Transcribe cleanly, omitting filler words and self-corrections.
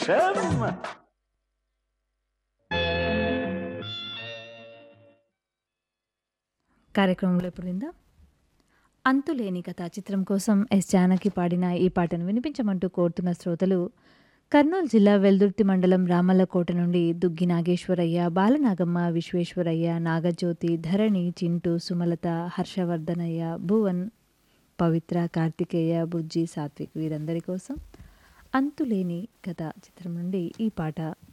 సంతోషం. కార్యక్రమంలో ఇప్పుడు విందాం. అంతులేని కథ చిత్రం కోసం ఎస్ జానకి పాడిన ఈ పాటను వినిపించమంటూ కోరుతున్న శ్రోతలు కర్నూలు జిల్లా వెల్దుర్తి మండలం రామల్లకోట నుండి దుగ్గి నాగేశ్వరయ్య, బాలనాగమ్మ, విశ్వేశ్వరయ్య, నాగజ్యోతి, ధరణి, చింటూ, సుమలత, హర్షవర్ధనయ్య, భువన్, పవిత్ర, కార్తికేయ, బుజ్జి, సాత్విక్ వీరందరి కోసం అంతులేని కథ చిత్రం నుండి ఈ పాట